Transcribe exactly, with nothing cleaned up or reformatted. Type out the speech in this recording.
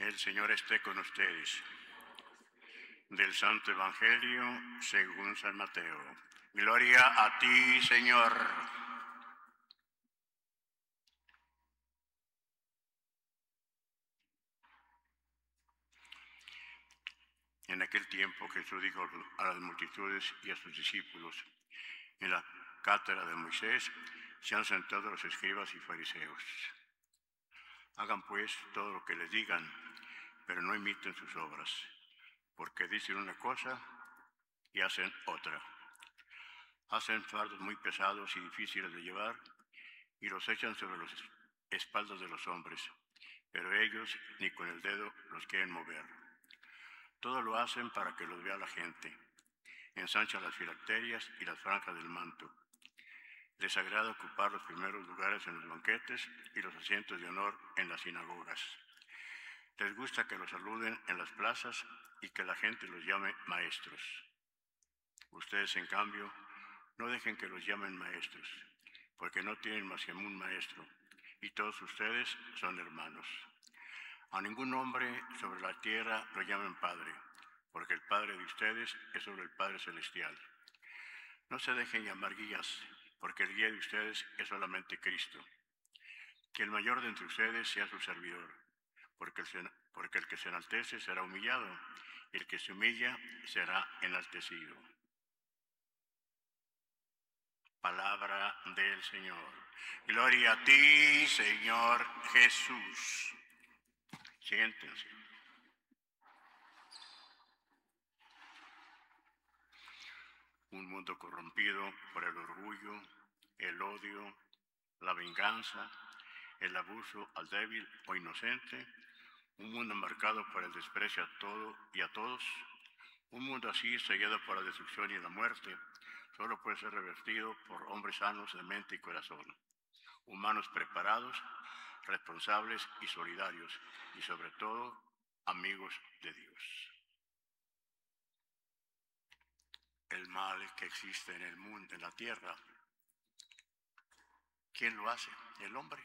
El Señor esté con ustedes. Del Santo Evangelio según San Mateo. Gloria a ti, Señor. En aquel tiempo Jesús dijo a las multitudes y a sus discípulos: en la cátedra de Moisés se han sentado los escribas y fariseos. Hagan pues todo lo que les digan, pero no imiten sus obras, porque dicen una cosa y hacen otra. Hacen fardos muy pesados y difíciles de llevar y los echan sobre las espaldas de los hombres, pero ellos ni con el dedo los quieren mover. Todo lo hacen para que los vea la gente. Ensanchan las filacterias y las franjas del manto. Les agrada ocupar los primeros lugares en los banquetes y los asientos de honor en las sinagogas. Les gusta que los saluden en las plazas y que la gente los llame maestros. Ustedes, en cambio, no dejen que los llamen maestros, porque no tienen más que un maestro, y todos ustedes son hermanos. A ningún hombre sobre la tierra lo llamen Padre, porque el Padre de ustedes es sobre el Padre Celestial. No se dejen llamar guías, porque el guía de ustedes es solamente Cristo. Que el mayor de entre ustedes sea su servidor, porque el, porque el que se enaltece será humillado, y el que se humilla será enaltecido. Palabra del Señor. Gloria a ti, Señor Jesús. Siéntense. Un mundo corrompido por el orgullo, el odio, la venganza, el abuso al débil o inocente, un mundo marcado por el desprecio a todo y a todos, un mundo así sellado por la destrucción y la muerte, solo puede ser revertido por hombres sanos de mente y corazón, humanos preparados, responsables y solidarios, y sobre todo, amigos de Dios. El mal que existe en el mundo, en la tierra, ¿quién lo hace? El hombre.